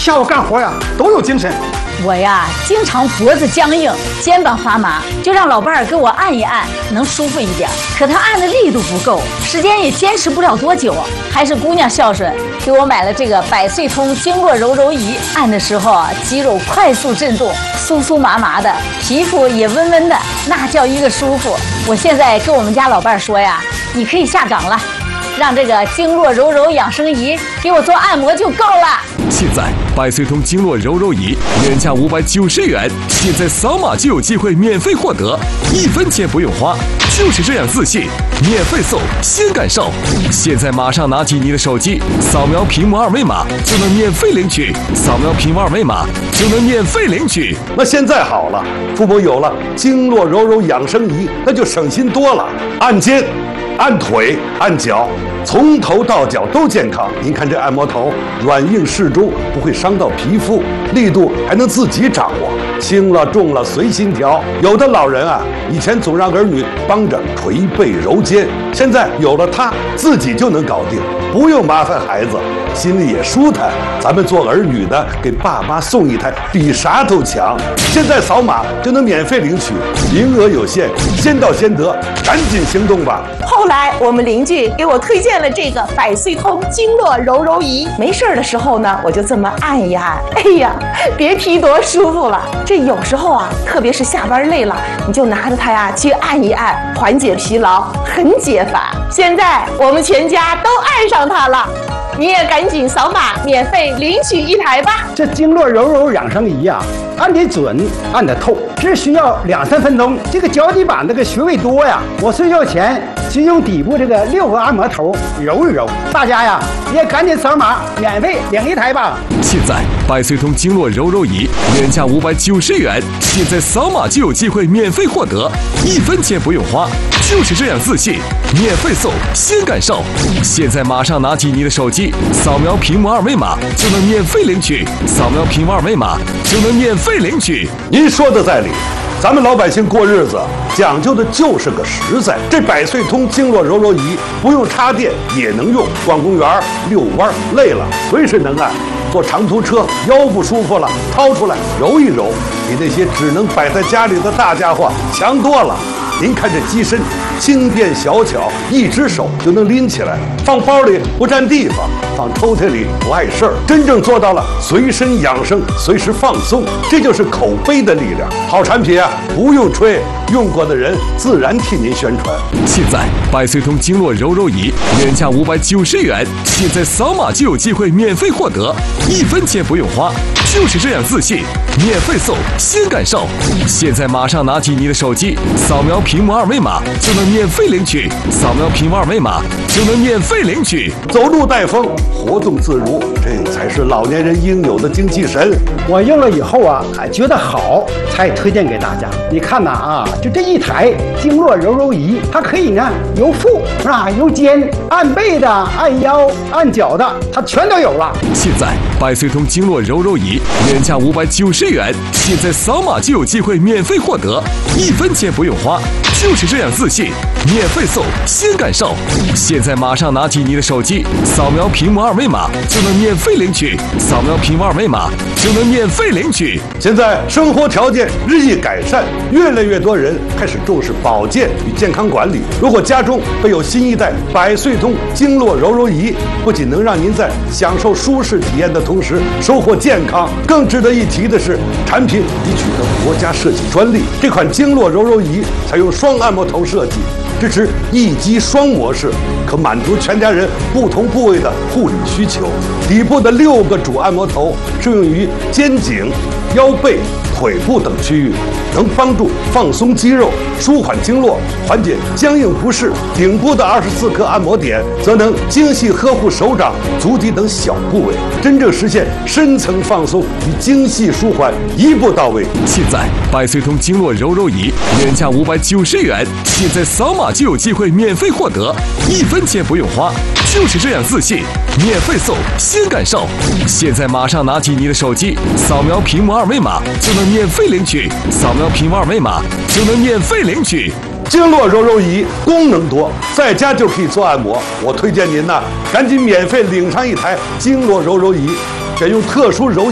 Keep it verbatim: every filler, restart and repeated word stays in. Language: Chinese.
下午干活呀都有精神。 我呀，经常脖子僵硬，肩膀发麻，就让老伴儿给我按一按，能舒服一点。可他按的力度不够，时间也坚持不了多久。还是姑娘孝顺，给我买了这个百岁通经络柔柔仪，按的时候啊，肌肉快速震动，酥酥麻麻的，皮肤也温温的，那叫一个舒服。我现在跟我们家老伴儿说呀，你可以下岗了。让这个经络柔柔养生仪给我做按摩就够了。 现在百岁通经络柔柔仪原价五百九十元，现在扫码就有机会免费获得，一分钱不用花，就是这样自信，免费送，先感受。现在马上拿起你的手机，扫描屏幕二维码就能免费领取，扫描屏幕二维码就能免费领取。 那现在好了，父母有了经络柔柔养生仪，那就省心多了，按肩。按腿、按脚，从头到脚都健康。您看这按摩头软硬适中，不会伤到皮肤，力度还能自己掌握，轻了重了随心调。有的老人啊，以前总让儿女帮着捶背揉肩，现在有了它，自己就能搞定，不用麻烦孩子，心里也舒坦。咱们做儿女的，给爸妈送一台，比啥都强。现在扫码就能免费领取，名额有限，先到先得，赶紧行动吧！ 后来我们邻居给我推荐了这个百岁通经络柔柔仪，没事的时候呢，我就这么按一按，哎呀，别提多舒服了。这有时候啊，特别是下班累了，你就拿着它呀去按一按，缓解疲劳，很解乏。现在我们全家都爱上它了。你也赶紧扫码免费领取一台吧！ 这经络柔柔养生仪啊，按得准，按得透，只需要两三分钟。这个脚底板这个穴位多呀，我睡觉前就用底部这个六个按摩头揉一揉。大家呀，也赶紧扫码免费领一台吧！ 现在百岁通经络柔柔仪原价五百九十元，现在扫码就有机会免费获得，一分钱不用花，就是这样自信，免费送，先感受。现在马上拿起你的手机，扫描屏幕二维码就能免费领取，扫描屏幕二维码就能免费领取。 您说的在理，咱们老百姓过日子讲究的就是个实在。这百岁通经络柔柔仪不用插电也能用，逛公园遛弯累了随时能按。坐长途车腰不舒服了，掏出来揉一揉，比那些只能摆在家里的大家伙强多了。您看这机身轻便小巧，一只手就能拎起来，放包里不占地方，放抽屉里不碍事儿，真正做到了随身养生，随时放松。这就是口碑的力量。好产品啊，不用吹，用过的人自然替您宣传。 现在百岁通经络柔柔仪原价五百九十元，现在扫码就有机会免费获得，一分钱不用花，就是这样自信，免费送，先感受。现在马上拿起你的手机，扫描屏幕二维码就能免费领取，扫描屏幕二维码就能免费领取。 走路带风，活动自如，这才是老年人应有的精气神。 我用了以后啊，还觉得好，才推荐给大家。你看呐啊，就这一台经络柔柔仪，它可以呢由腹啊由肩，按背的、按腰、按脚的，它全都有了。 现在百岁通经络柔柔仪原价五百九十元，现在扫码就有机会免费获得，一分钱不用花，就是这样自信，免费送，先感受。现在马上拿起你的手机，扫描屏幕二维码就能免费领取，扫描屏幕二维码就能免费领取。 现在生活条件日益改善，越来越多人开始重视保健与健康管理。如果家中备有新一代百岁通经络柔柔仪，不仅能让您在享受舒适体验的同时收获健康，更值得一提的是，产品已取得国家设计专利。这款经络柔柔仪采用双按摩头设计，支持一机双模式，可满足全家人不同部位的护理需求。底部的六个主按摩头适用于肩颈、腰背、腿部等区域，能帮助放松肌肉、舒缓经络、缓解僵硬不适。顶部的二十四颗按摩点则能精细呵护手掌、足底等小部位，真正实现深层放松与精细舒缓一步到位。 现在百岁通经络柔柔仪原价五百九十元，现在扫码就有机会免费获得，一分钱不用花，就是这样自信，免费送，先感受。现在马上拿起你的手机，扫描屏幕二维码就能免费领取，扫描屏幕二维码就能免费领取。 经络柔柔仪功能多，在家就可以做按摩。我推荐您呐，赶紧免费领上一台经络柔柔仪，选用特殊柔